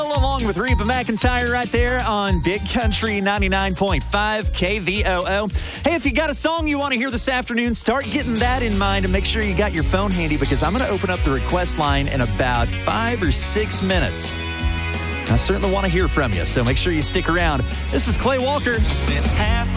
Along with Reba McEntire right there on Big Country 99.5 KVOO. Hey, if you got a song you want to hear this afternoon, start getting that in mind and make sure you got your phone handy because I'm going to open up the request line in about 5 or 6 minutes. I certainly want to hear from you, so make sure you stick around. This is Clay Walker. Spent half